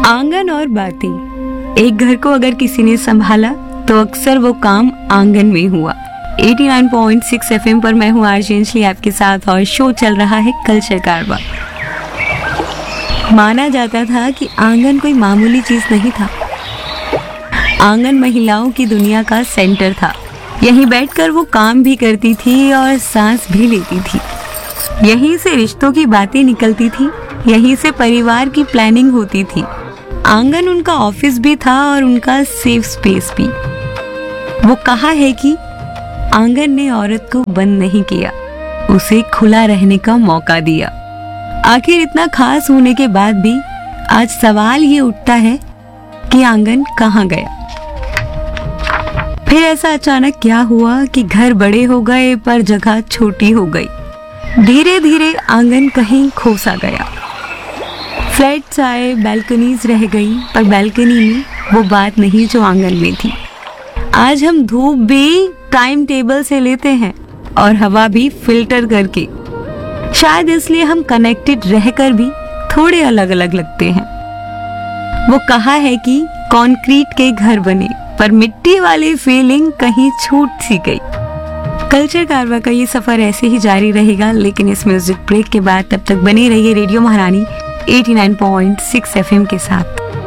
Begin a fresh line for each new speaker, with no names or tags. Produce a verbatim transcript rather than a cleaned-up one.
आंगन और बातें। एक घर को अगर किसी ने संभाला तो अक्सर वो काम आंगन में हुआ। नवासी पॉइंट छह एफएम पर मैं हूँ आरजे अंजलि आपके साथ और शो चल रहा है कल्चर कारवा। माना जाता था कि आंगन कोई मामूली चीज नहीं था। आंगन महिलाओं की दुनिया का सेंटर था। यहीं बैठकर वो काम भी करती थी और सांस भी लेती थी। यहीं से रिश्तों की बातें निकलती थी, यहीं से परिवार की प्लानिंग होती थी। आंगन उनका ऑफिस भी था और उनका सेफ स्पेस भी। वो कहा है कि आंगन ने औरत को बंद नहीं किया, उसे खुला रहने का मौका दिया। आखिर इतना खास होने के बाद भी आज सवाल ये उठता है कि आंगन कहाँ गया। फिर ऐसा अचानक क्या हुआ कि घर बड़े हो गए पर जगह छोटी हो गई। धीरे धीरे आंगन कहीं खो सा गया। फ्लैट्स आए, बैल्कनीज रह गई, पर बैल्कनी में वो बात नहीं जो आंगन में थी। आज हम धूप भी टाइम टेबल से लेते हैं और हवा भी फिल्टर करके। शायद इसलिए हम कनेक्टेड रहकर भी थोड़े अलग अलग लगते हैं। वो कहा है कि कंक्रीट के घर बने पर मिट्टी वाली फीलिंग कहीं छूट सी गई। कल्चर कारवा का ये सफर ऐसे ही जारी रहेगा, लेकिन इस म्यूजिक ब्रेक के बाद तब तक बने रहिए रेडियो महारानी नवासी पॉइंट छह एफएम के साथ।